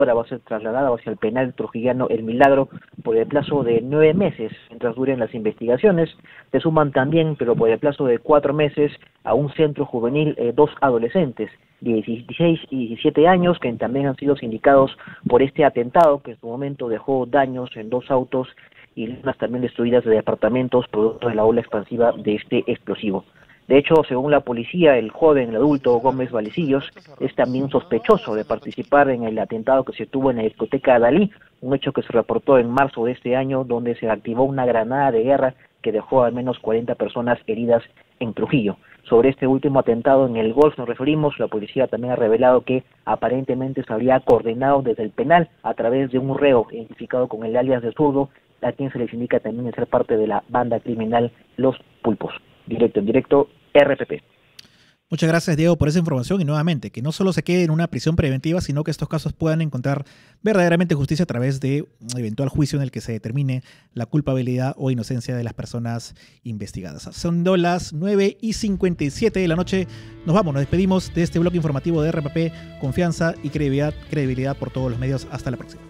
ahora va a ser trasladado hacia el penal trujillano El Milagro por el plazo de 9 meses, mientras duren las investigaciones. Se suman también, pero por el plazo de 4 meses, a un centro juvenil 2 adolescentes de 16 y 17 años que también han sido sindicados por este atentado que en su momento dejó daños en 2 autos y lunas también destruidas de departamentos producto de la ola expansiva de este explosivo. De hecho, según la policía, el adulto Gómez Valecillos es también sospechoso de participar en el atentado que se tuvo en la discoteca Dalí, un hecho que se reportó en marzo de este año, donde se activó una granada de guerra que dejó al menos 40 personas heridas en Trujillo. Sobre este último atentado en el Golf nos referimos, la policía también ha revelado que aparentemente se habría coordinado desde el penal a través de un reo identificado con el alias de Zurdo, a quien se les indica también de ser parte de la banda criminal Los Pulpos. Directo en directo, RPP. Muchas gracias, Diego, por esa información y nuevamente, que no solo se quede en una prisión preventiva, sino que estos casos puedan encontrar verdaderamente justicia a través de un eventual juicio en el que se determine la culpabilidad o inocencia de las personas investigadas. Son las 9:57 de la noche. Nos vamos, nos despedimos de este bloque informativo de RPP. Confianza y credibilidad por todos los medios. Hasta la próxima.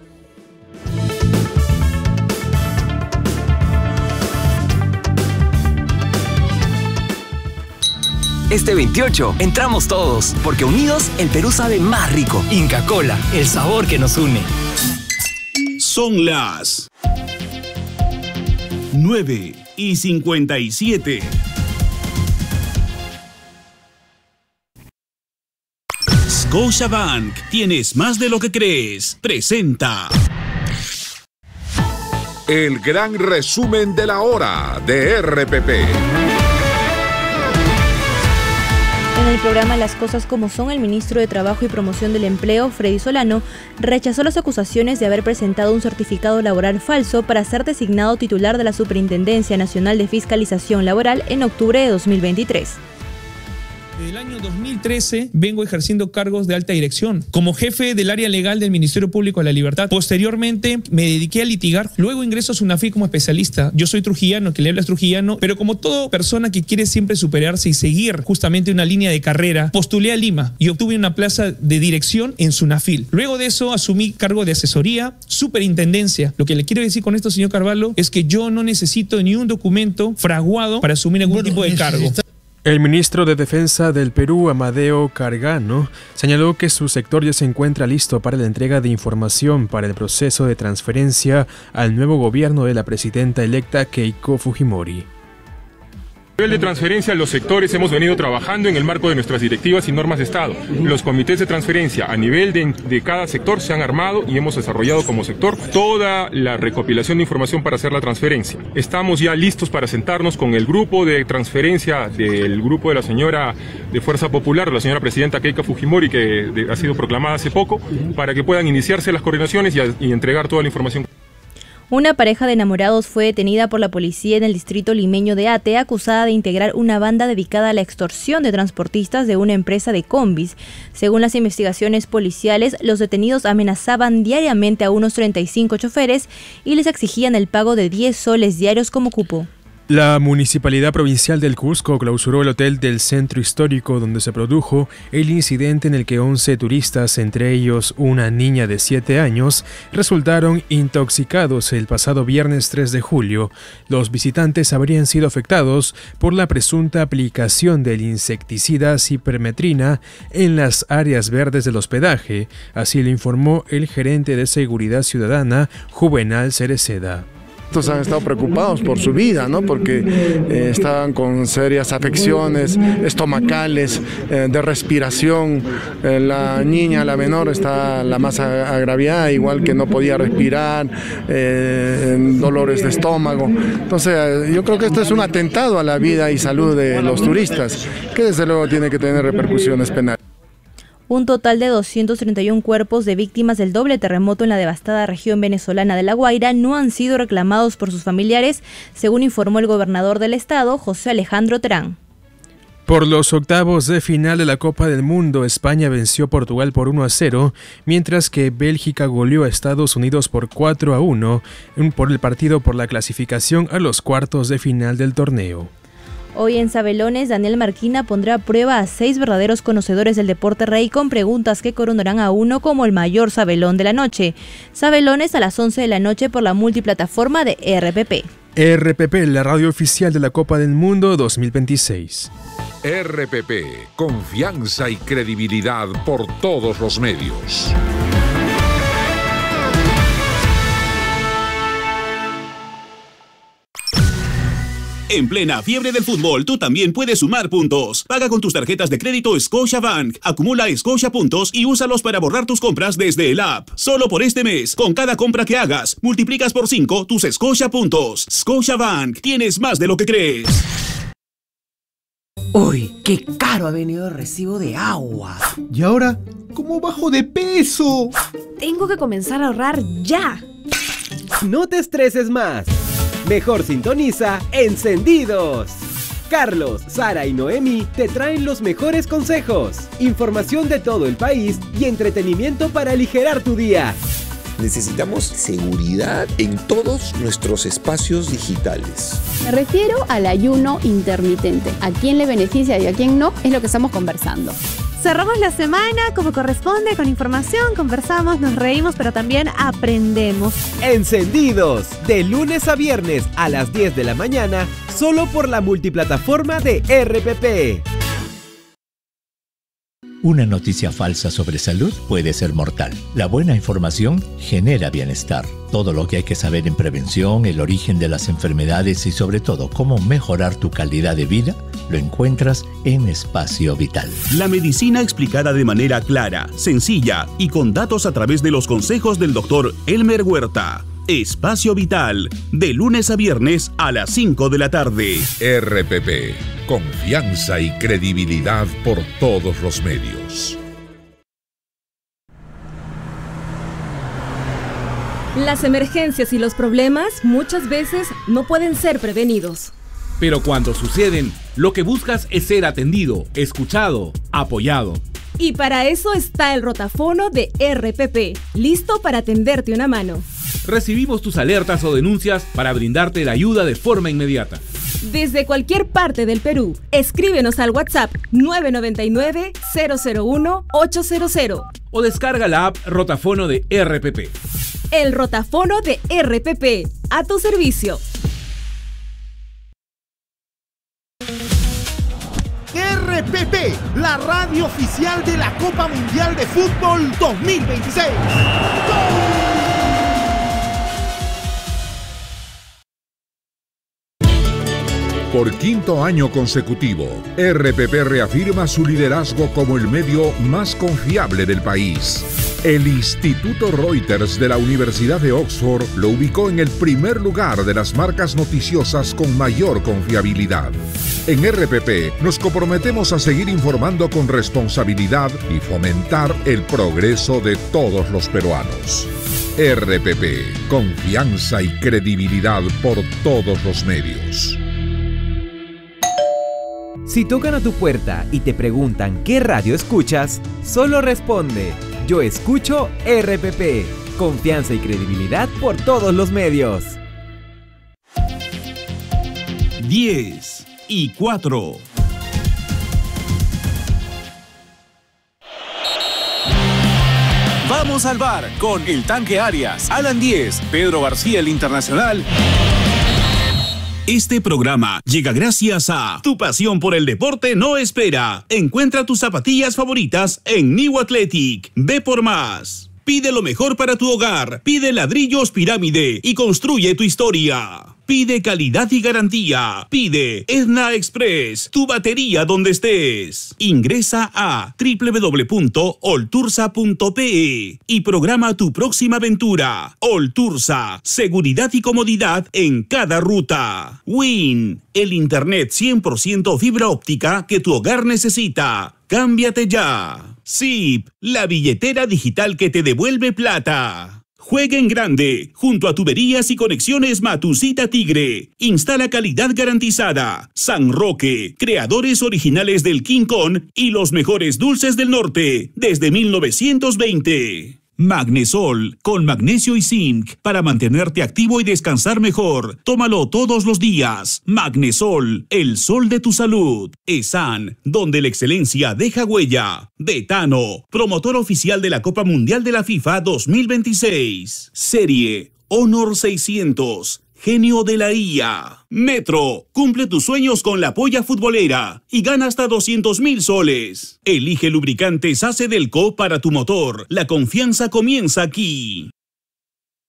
Este 28 entramos todos, porque unidos el Perú sabe más rico. Inca Kola, el sabor que nos une. Son las 9:57. Scotiabank, tienes más de lo que crees. Presenta el gran resumen de la hora de RPP. En el programa Las Cosas Como Son, el ministro de Trabajo y Promoción del Empleo, Freddy Solano, rechazó las acusaciones de haber presentado un certificado laboral falso para ser designado titular de la Superintendencia Nacional de Fiscalización Laboral en octubre de 2023. Desde el año 2013 vengo ejerciendo cargos de alta dirección como jefe del área legal del Ministerio Público de la Libertad. Posteriormente me dediqué a litigar, luego ingreso a SUNAFIL como especialista. Yo soy trujillano, que le habla es trujillano, pero como toda persona que quiere siempre superarse y seguir justamente una línea de carrera, postulé a Lima y obtuve una plaza de dirección en SUNAFIL. Luego de eso asumí cargo de asesoría, superintendencia. Lo que le quiero decir con esto, señor Carvalho, es que yo no necesito ni un documento fraguado para asumir algún tipo de cargo. El ministro de Defensa del Perú, Amadeo Cargano, señaló que su sector ya se encuentra listo para la entrega de información para el proceso de transferencia al nuevo gobierno de la presidenta electa Keiko Fujimori. A nivel de transferencia, los sectores hemos venido trabajando en el marco de nuestras directivas y normas de Estado. Los comités de transferencia a nivel de cada sector se han armado y hemos desarrollado como sector toda la recopilación de información para hacer la transferencia. Estamos ya listos para sentarnos con el grupo de transferencia del grupo de la señora de Fuerza Popular, la señora presidenta Keiko Fujimori, que ha sido proclamada hace poco, para que puedan iniciarse las coordinaciones y entregar toda la información. Una pareja de enamorados fue detenida por la policía en el distrito limeño de Ate, acusada de integrar una banda dedicada a la extorsión de transportistas de una empresa de combis. Según las investigaciones policiales, los detenidos amenazaban diariamente a unos 35 choferes y les exigían el pago de 10 soles diarios como cupo. La Municipalidad Provincial del Cusco clausuró el hotel del centro histórico donde se produjo el incidente en el que 11 turistas, entre ellos una niña de 7 años, resultaron intoxicados el pasado viernes 3 de julio. Los visitantes habrían sido afectados por la presunta aplicación del insecticida cipermetrina en las áreas verdes del hospedaje, así lo informó el gerente de Seguridad Ciudadana, Juvenal Cereceda. Estos han estado preocupados por su vida, ¿no? Porque estaban con serias afecciones estomacales, de respiración. La niña, la menor, está la más agraviada, igual que no podía respirar, dolores de estómago. Entonces, yo creo que esto es un atentado a la vida y salud de los turistas, que desde luego tiene que tener repercusiones penales. Un total de 231 cuerpos de víctimas del doble terremoto en la devastada región venezolana de La Guaira no han sido reclamados por sus familiares, según informó el gobernador del estado, José Alejandro Terán. Por los octavos de final de la Copa del Mundo, España venció a Portugal por 1-0, mientras que Bélgica goleó a Estados Unidos por 4-1 por el partido por la clasificación a los cuartos de final del torneo. Hoy en Sabelones, Daniel Marquina pondrá a prueba a 6 verdaderos conocedores del deporte rey con preguntas que coronarán a uno como el mayor sabelón de la noche. Sabelones a las 11 de la noche por la multiplataforma de RPP. RPP, la radio oficial de la Copa del Mundo 2026. RPP, confianza y credibilidad por todos los medios. En plena fiebre del fútbol, tú también puedes sumar puntos. Paga con tus tarjetas de crédito Scotiabank. Acumula Scotia puntos y úsalos para borrar tus compras desde el app. Solo por este mes, con cada compra que hagas, multiplicas por 5 tus Scotia puntos. Scotiabank, tienes más de lo que crees. Uy, qué caro ha venido el recibo de agua. ¿Y ahora cómo bajo de peso? Tengo que comenzar a ahorrar ya. No te estreses más. Mejor sintoniza Encendidos. Carlos, Sara y Noemi te traen los mejores consejos, información de todo el país y entretenimiento para aligerar tu día. Necesitamos seguridad en todos nuestros espacios digitales. Me refiero al ayuno intermitente. ¿A quién le beneficia y a quién no? Es lo que estamos conversando. Cerramos la semana como corresponde, con información, conversamos, nos reímos, pero también aprendemos. Encendidos, de lunes a viernes a las 10 de la mañana, solo por la multiplataforma de RPP. Una noticia falsa sobre salud puede ser mortal. La buena información genera bienestar. Todo lo que hay que saber en prevención, el origen de las enfermedades y sobre todo cómo mejorar tu calidad de vida, lo encuentras en Espacio Vital. La medicina explicada de manera clara, sencilla y con datos a través de los consejos del Dr. Elmer Huerta. Espacio Vital, de lunes a viernes a las 5 de la tarde. RPP, confianza y credibilidad por todos los medios. Las emergencias y los problemas muchas veces no pueden ser prevenidos. Pero cuando suceden, lo que buscas es ser atendido, escuchado, apoyado. Y para eso está el rotafono de RPP, listo para tenderte una mano. Recibimos tus alertas o denuncias para brindarte la ayuda de forma inmediata. Desde cualquier parte del Perú, escríbenos al WhatsApp 999-001-800 o descarga la app Rotafono de RPP. El rotafono de RPP, a tu servicio. RPP, la radio oficial de la Copa Mundial de Fútbol 2026. ¡Gol! Por quinto año consecutivo, RPP reafirma su liderazgo como el medio más confiable del país. El Instituto Reuters de la Universidad de Oxford lo ubicó en el primer lugar de las marcas noticiosas con mayor confiabilidad. En RPP nos comprometemos a seguir informando con responsabilidad y fomentar el progreso de todos los peruanos. RPP, confianza y credibilidad por todos los medios. Si tocan a tu puerta y te preguntan qué radio escuchas, solo responde: yo escucho RPP. Confianza y credibilidad por todos los medios. 10:04. Vamos al bar con El Tanque Arias, Alan Díez, Pedro García el Internacional. Este programa llega gracias a Tu pasión por el deporte no espera. Encuentra tus zapatillas favoritas en New Athletic. Ve por más. Pide lo mejor para tu hogar. Pide ladrillos Pirámide y construye tu historia. Pide calidad y garantía. Pide Edna Express, tu batería donde estés. Ingresa a www.oltursa.pe y programa tu próxima aventura. Oltursa, seguridad y comodidad en cada ruta. Win, el internet 100% fibra óptica que tu hogar necesita. Cámbiate ya. Zip, la billetera digital que te devuelve plata. Juega en grande, junto a Tuberías y Conexiones Matusita Tigre. Instala calidad garantizada. San Roque, creadores originales del King Kong y los mejores dulces del norte, desde 1920. Magnesol, con magnesio y zinc, para mantenerte activo y descansar mejor. Tómalo todos los días. Magnesol, el sol de tu salud. ESAN, donde la excelencia deja huella. Betano, promotor oficial de la Copa Mundial de la FIFA 2026. Serie Honor 600. Genio de la IA. Metro, cumple tus sueños con la polla futbolera y gana hasta 200,000 soles. Elige lubricantes AC Delco para tu motor. La confianza comienza aquí.